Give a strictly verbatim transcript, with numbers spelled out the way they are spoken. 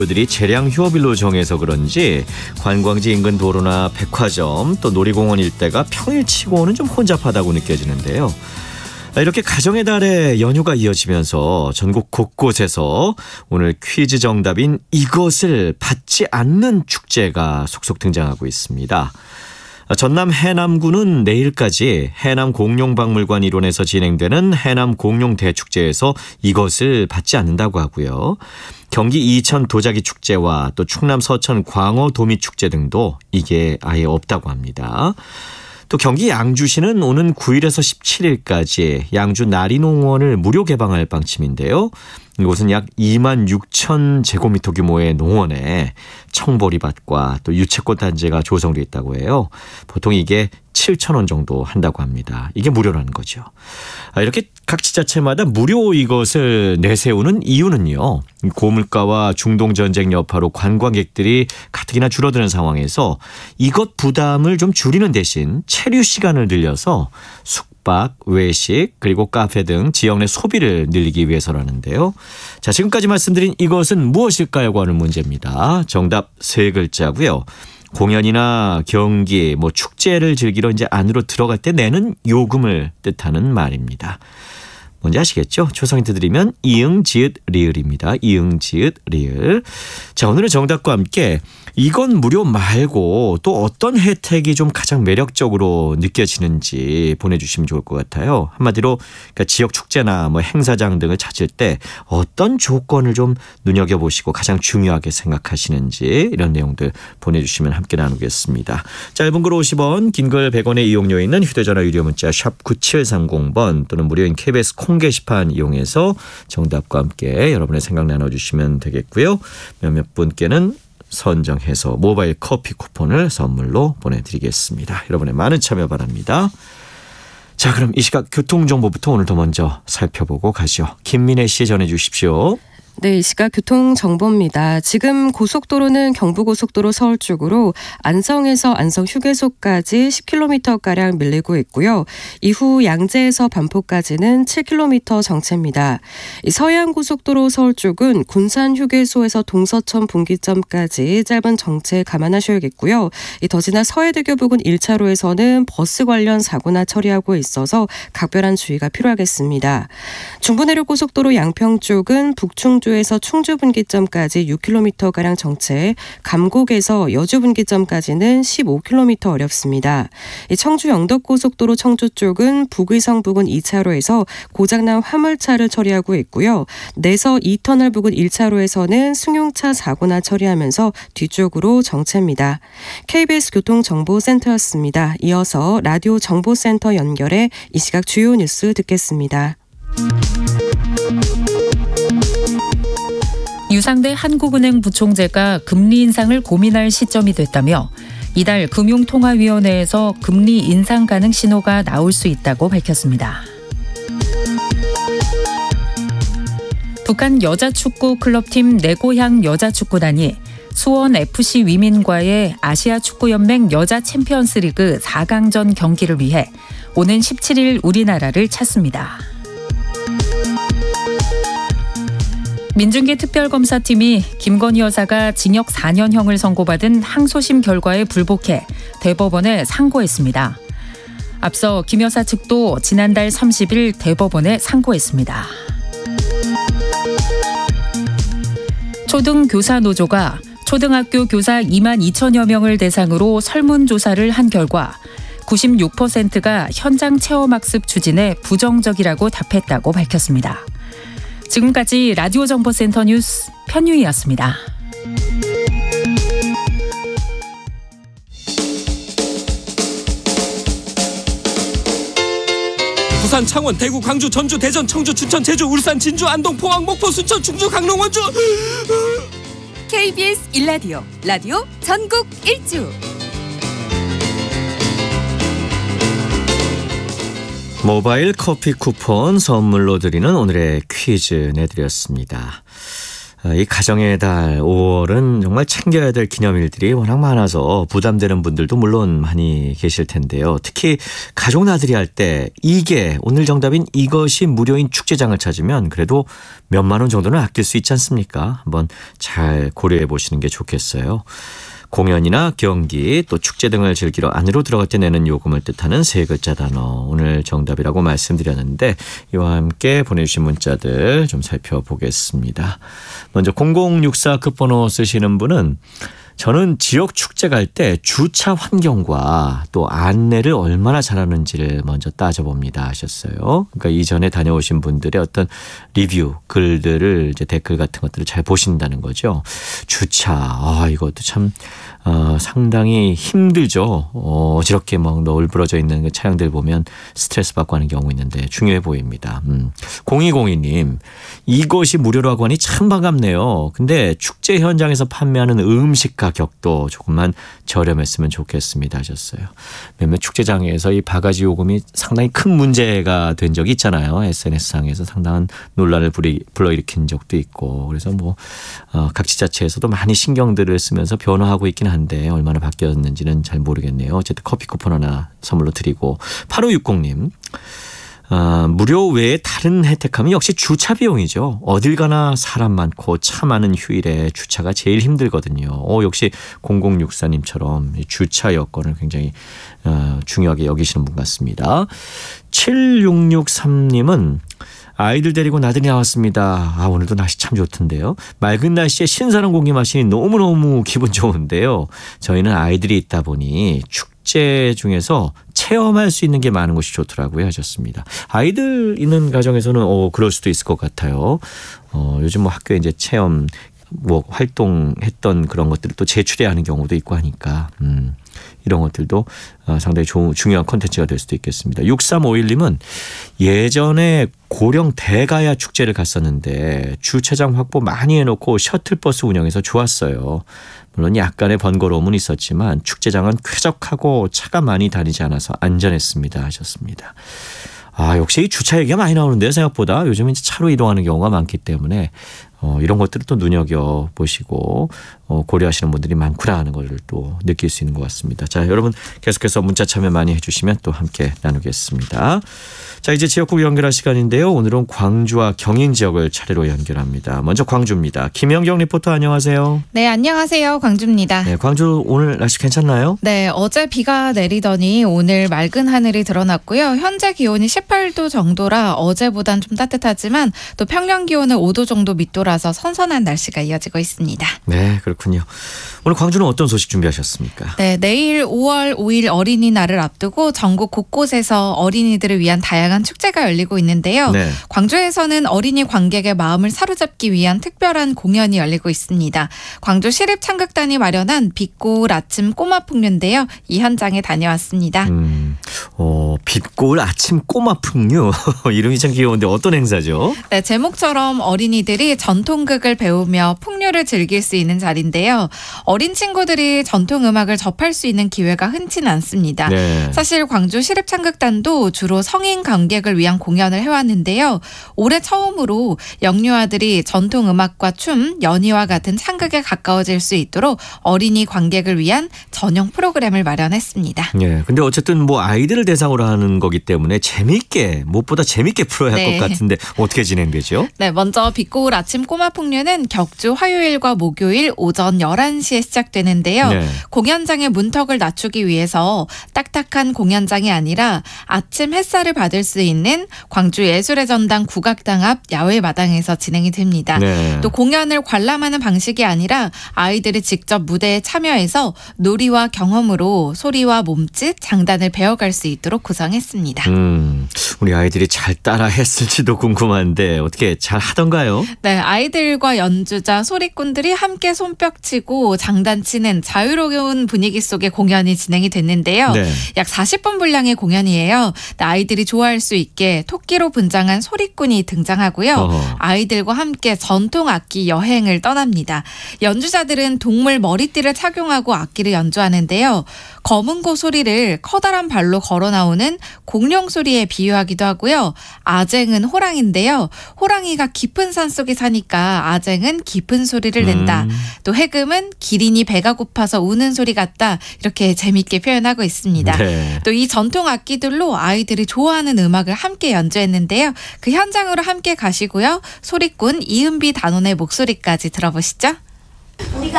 들이 재량 휴업일로 정해서 그런지 관광지 인근 도로나 백화점 또 놀이공원 일대가 평일치고는 좀 혼잡하다고 느껴지는데요. 이렇게 가정의 달에 연휴가 이어지면서 전국 곳곳에서 오늘 퀴즈 정답인 이것을 받지 않는 축제가 속속 등장하고 있습니다. 전남 해남군은 내일까지 해남공룡박물관 일원에서 진행되는 해남공룡대축제에서 이것을 받지 않는다고 하고요. 경기 이천 도자기 축제와 또 충남 서천 광어 도미축제 등도 이게 아예 없다고 합니다. 또 경기 양주시는 오는 구일에서 십칠일까지 양주 나리농원을 무료 개방할 방침인데요. 이곳은 약 이만 육천 제곱미터 규모의 농원에 청보리밭과 또 유채꽃 단지가 조성되어 있다고 해요. 보통 이게 칠천 원 정도 한다고 합니다. 이게 무료라는 거죠. 이렇게 각 지자체마다 무료 이것을 내세우는 이유는요. 고물가와 중동전쟁 여파로 관광객들이 가뜩이나 줄어드는 상황에서 이것 부담을 좀 줄이는 대신 체류 시간을 늘려서 숙박, 외식 그리고 카페 등 지역 내 소비를 늘리기 위해서라는데요. 자, 지금까지 말씀드린 이것은 무엇일까요? 하는 문제입니다. 정답 세 글자고요. 공연이나 경기, 뭐 축제를 즐기러 이제 안으로 들어갈 때 내는 요금을 뜻하는 말입니다. 뭔지 아시겠죠? 초성 힌트 드리면 이응, 지읒, 리을입니다. 이응, 지읒, 리을. 자, 오늘의 정답과 함께 이건 무료 말고 또 어떤 혜택이 좀 가장 매력적으로 느껴지는지 보내주시면 좋을 것 같아요. 한마디로 그러니까 지역 축제나 뭐 행사장 등을 찾을 때 어떤 조건을 좀 눈여겨보시고 가장 중요하게 생각하시는지 이런 내용들 보내주시면 함께 나누겠습니다. 짧은 글 오십 원, 긴 글 백 원의 이용료 있는 휴대전화 유료 문자 샵 구칠삼공 번 또는 무료인 케이비에스 콩 게시판 이용해서 정답과 함께 여러분의 생각 나눠주시면 되겠고요. 몇몇 분께는 선정해서 모바일 커피 쿠폰을 선물로 보내드리겠습니다. 여러분의 많은 참여 바랍니다. 자, 그럼 이 시각 교통정보부터 오늘도 먼저 살펴보고 가죠. 김민혜 씨 전해주십시오. 네, 이 시각 교통정보입니다. 지금 고속도로는 경부고속도로 서울 쪽으로 안성에서 안성 휴게소까지 십 킬로미터가량 밀리고 있고요. 이후 양재에서 반포까지는 칠 킬로미터 정체입니다. 이 서해안고속도로 서울 쪽은 군산 휴게소에서 동서천 분기점까지 짧은 정체 감안하셔야겠고요. 이 더 지나 서해대교 부근 일 차로에서는 버스 관련 사고나 처리하고 있어서 각별한 주의가 필요하겠습니다. 중부내륙고속도로 양평 쪽은 북충 에서 충주 분기점까지 육 킬로미터가량 정체, 감곡에서 여주 분기점까지는 십오 킬로미터 어렵습니다. 청주 영덕고속도로 청주 쪽은 북의성 부근 이 차로에서 고장난 화물차를 처리하고 있고요. 내서 이 터널 부근 일 차로에서는 승용차 사고나 처리하면서 뒤쪽으로 정체입니다. 케이비에스 교통정보센터였습니다. 이어서 라디오 정보센터 연결해 이 시각 주요 뉴스 듣겠습니다. 유상대 한국은행 부총재가 금리 인상을 고민할 시점이 됐다며 이달 금융통화위원회에서 금리 인상 가능 신호가 나올 수 있다고 밝혔습니다. 북한 여자축구 클럽팀 내고향 여자축구단이 수원에프씨 위민과의 아시아축구연맹 여자 챔피언스리그 사 강전 경기를 위해 오는 십칠일 우리나라를 찾습니다. 민중기 특별검사팀이 김건희 여사가 징역 사 년형을 선고받은 항소심 결과에 불복해 대법원에 상고했습니다. 앞서 김 여사 측도 지난달 삼십일 대법원에 상고했습니다. 초등교사노조가 초등학교 교사 이만 이천여 명을 대상으로 설문조사를 한 결과 구십육 퍼센트가 현장 체험학습 추진에 부정적이라고 답했다고 밝혔습니다. 지금까지 라디오 정보센터 뉴스 편유희였습니다. 부산, 창원, 대구, 광주, 전주, 대전, 청주, 춘천, 제주, 울산, 진주, 안동, 포항, 목포, 순천, 충주, 강릉, 원주. 케이비에스 일 라디오, 라디오 전국 일주. 모바일 커피 쿠폰 선물로 드리는 오늘의 퀴즈 내드렸습니다. 이 가정의 달 오월은 정말 챙겨야 될 기념일들이 워낙 많아서 부담되는 분들도 물론 많이 계실 텐데요. 특히 가족 나들이 할 때 이게 오늘 정답인 이것이 무료인 축제장을 찾으면 그래도 몇만 원 정도는 아낄 수 있지 않습니까? 한번 잘 고려해 보시는 게 좋겠어요. 공연이나 경기 또 축제 등을 즐기러 안으로 들어갈 때 내는 요금을 뜻하는 세 글자 단어 오늘 정답이라고 말씀드렸는데 이와 함께 보내주신 문자들 좀 살펴보겠습니다. 먼저 공공육사 끝번호 쓰시는 분은 저는 지역 축제 갈 때 주차 환경과 또 안내를 얼마나 잘하는지를 먼저 따져봅니다 하셨어요. 그러니까 이전에 다녀오신 분들의 어떤 리뷰 글들을 이제 댓글 같은 것들을 잘 보신다는 거죠. 주차 아 이것도 참 어, 상당히 힘들죠. 어, 어지럽게 막 널브러져 있는 그 차량들 보면 스트레스 받고 하는 경우 있는데 중요해 보입니다. 음. 공이공이 님 이것이 무료라고 하니 참 반갑네요. 근데 축제 현장에서 판매하는 음식 가격도 조금만 저렴했으면 좋겠습니다 하셨어요. 몇몇 축제장에서 이 바가지 요금이 상당히 큰 문제가 된 적이 있잖아요. 에스엔에스상에서 상당한 논란을 불러일으킨 적도 있고 그래서 뭐 어, 각 지자체에서도 많이 신경들을 쓰면서 변화하고 있긴 한데 얼마나 바뀌었는지는 잘 모르겠네요. 어쨌든 커피 쿠폰 하나 선물로 드리고 팔오육공 님 아, 무료 외에 다른 혜택하면 역시 주차 비용이죠. 어딜 가나 사람 많고 차 많은 휴일에 주차가 제일 힘들거든요. 어, 역시 공공육사 님처럼 주차 여건을 굉장히 어, 중요하게 여기시는 분 같습니다. 칠육육삼 님은 아이들 데리고 나들이 나왔습니다. 아, 오늘도 날씨 참 좋던데요. 맑은 날씨에 신선한 공기 마시니 너무너무 기분 좋은데요. 저희는 아이들이 있다 보니 축제 중에서 체험할 수 있는 게 많은 곳이 좋더라고요 하셨습니다. 아이들 있는 가정에서는 어, 그럴 수도 있을 것 같아요. 어, 요즘 뭐 학교에 이제 체험 뭐 활동했던 그런 것들을 또 재출해 하는 경우도 있고 하니까 음, 이런 것들도 상당히 좋은, 중요한 콘텐츠가 될 수도 있겠습니다. 육삼오일 님은 예전에 고령 대가야 축제를 갔었는데 주차장 확보 많이 해놓고 셔틀버스 운영해서 좋았어요. 물론 약간의 번거로움은 있었지만 축제장은 쾌적하고 차가 많이 다니지 않아서 안전했습니다 하셨습니다. 아, 역시 주차 얘기가 많이 나오는데요. 생각보다 요즘 이제 차로 이동하는 경우가 많기 때문에 어, 이런 것들을 또 눈여겨보시고 어, 고려하시는 분들이 많구나 하는 걸 또 느낄 수 있는 것 같습니다. 자, 여러분 계속해서 문자 참여 많이 해주시면 또 함께 나누겠습니다. 자, 이제 지역국 연결할 시간인데요. 오늘은 광주와 경인 지역을 차례로 연결합니다. 먼저 광주입니다. 김영경 리포터 안녕하세요. 네, 안녕하세요. 광주입니다. 네, 광주 오늘 날씨 괜찮나요? 네, 어제 비가 내리더니 오늘 맑은 하늘이 드러났고요. 현재 기온이 십팔 도 정도라 어제보단 좀 따뜻하지만 또 평년 기온은 오 도 정도 밑돌아서 선선한 날씨가 이어지고 있습니다. 네, 그렇군요. 오늘 광주는 어떤 소식 준비하셨습니까? 네, 내일 오월 오일 어린이날을 앞두고 전국 곳곳에서 어린이들을 위한 다양한 축제가 열리고 있는데요. 네. 광주에서는 어린이 관객의 마음을 사로잡기 위한 특별한 공연이 열리고 있습니다. 광주 시립창극단이 마련한 빛고울 아침 꼬마 풍류인데요. 이 현장에 다녀왔습니다. 음, 어, 빛고울 아침 꼬마 풍류 이름이 참 귀여운데 어떤 행사죠? 네, 제목처럼 어린이들이 전통극을 배우며 풍류를 즐길 수 있는 자리인데요. 어린 친구들이 전통음악을 접할 수 있는 기회가 흔치는 않습니다. 네. 사실 광주 시립창극단도 주로 성인 관객을 위한 공연을 해왔는데요. 올해 처음으로 영유아들이 전통음악과 춤, 연희와 같은 창극에 가까워질 수 있도록 어린이 관객을 위한 전용 프로그램을 마련했습니다. 네, 근데 어쨌든 뭐 아이들을 대상으로 하는 거기 때문에 재미있게 무엇보다 재미있게 풀어야 할 것 네. 같은데 어떻게 진행되죠? 네, 먼저 빛고울 아침 꼬마 풍류는 격주 화요일과 목요일 오전 열한 시에 시작되는데요. 네. 공연장의 문턱을 낮추기 위해서 딱딱한 공연장이 아니라 아침 햇살을 받을 수 있는 광주 예술의 전당 국악당 앞 야외 마당에서 진행이 됩니다. 네. 또 공연을 관람하는 방식이 아니라 아이들이 직접 무대에 참여해서 놀이와 경험으로 소리와 몸짓, 장단을 배워갈 수 있도록 구성했습니다. 음, 우리 아이들이 잘 따라 했을지도 궁금한데 어떻게 잘 하던가요? 네, 아이들과 연주자, 소리꾼들이 함께 손뼉치고 장단치는 자유로운 분위기 속에 공연이 진행이 됐는데요. 네. 약 사십 분 분량의 공연이에요. 아이들이 좋아할 수 있게 토끼로 분장한 소리꾼이 등장하고요. 어허. 아이들과 함께 전통 악기 여행을 떠납니다. 연주자들은 동물 머리띠를 착용하고 악기를 연주하는데요. 검은 고 소리를 커다란 발로 걸어 나오는 공룡 소리에 비유하기 말하기도 하고요. 아쟁은 호랑인데요. 호랑이가 깊은 산속에 사니까 아쟁은 깊은 소리를 낸다. 음. 또 해금은 기린이 배가 고파서 우는 소리 같다. 이렇게 재미있게 표현하고 있습니다. 네. 또 이 전통 악기들로 아이들이 좋아하는 음악을 함께 연주했는데요. 그 현장으로 함께 가시고요. 소리꾼 이은비 단원의 목소리까지 들어보시죠. 우리가